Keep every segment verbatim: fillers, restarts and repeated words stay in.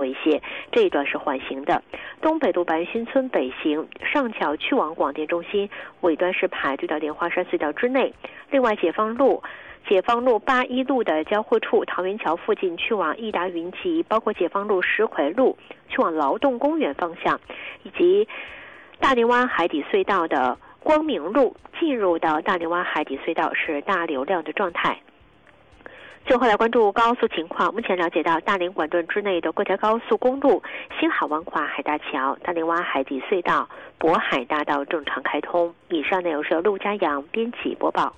威胁，这一段是缓行的。东北路白新村北行上桥去往广电中心尾端是排队到莲花山隧道之内。另外，解放路解放路八一路的交汇处桃园桥附近去往益达云集，包括解放路石葵路去往劳动公园方向，以及大林湾海底隧道的光明路进入到大林湾海底隧道是大流量的状态。最后来关注高速情况，目前了解到大连管段之内的各条高速公路、新海湾跨海大桥、大连湾海底隧道、渤海大道正常开通。以上内容是由陆家阳编辑播报。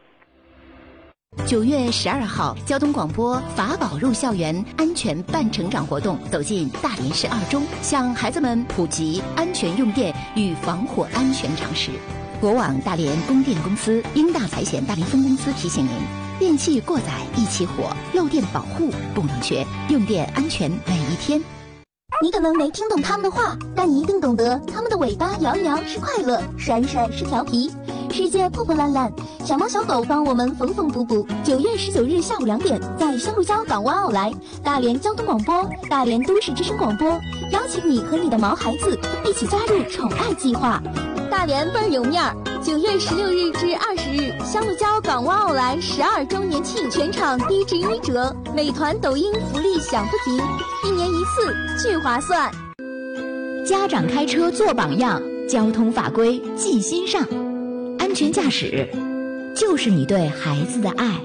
九月十二号，交通广播法宝入校园安全伴成长活动走进大连市二中，向孩子们普及安全用电与防火安全常识。国网大连供电公司英大财险大连分公司提醒您：电器过载一起火，漏电保护不能缺，用电安全每一天。 你可能没听懂他们的话，但你一定懂得他们的尾巴摇一摇是快乐，闪一闪是调皮。世界破破烂烂，小猫小狗帮我们缝缝补补。九月十九日下午两点，在香鹿礁港湾澳来，大连交通广播、大连都市之声广播邀请你和你的毛孩子一起加入宠爱计划。大连倍儿有面儿！九月十六日至二十日，香鹿礁港湾澳来十二周年庆全场低至一折，美团、抖音福利享不停，一年一次，巨划算。 家长开车做榜样，交通法规记心上，安全驾驶就是你对孩子的爱。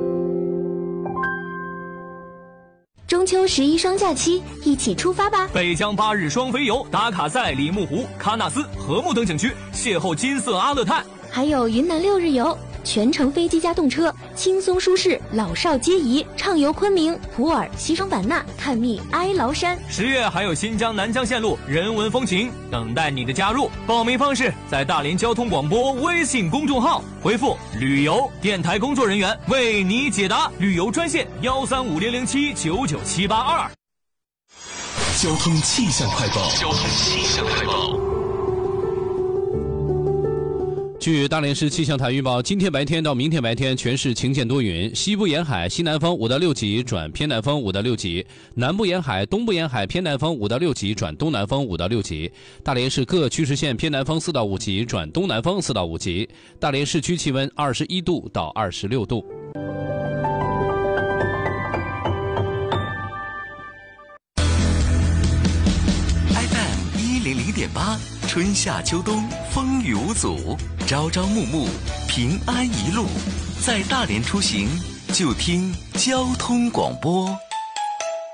中秋十一双假期，一起出发吧！ 北疆八日双飞游，打卡在里木湖、喀纳斯、禾木等景区，邂逅金色阿勒泰。 还有云南六日游，全程飞机加动车，轻松舒适，老少皆宜，畅游昆明、普洱、西双版纳，探秘哀牢山。 十月还有新疆南疆线路人文风情等待你的加入。报名方式在大连交通广播微信公众号回复旅游，电台工作人员为你解答。旅游专线幺三五零零七九九七八二。 交通气象快报。交通气象快报。 据大连市气象台预报，今天白天到明天白天全市晴间多云，西部沿海西南风五到六级转偏南风五到六级，南部沿海东部沿海偏南风五到六级转东南风五到六级。大连市各区市县偏南风四到五级转东南风四到五级。大连市区气温二十一度到二十六度。 F M 一零零点八，春夏秋冬风雨无阻，朝朝暮暮平安一路，在大连出行就听交通广播。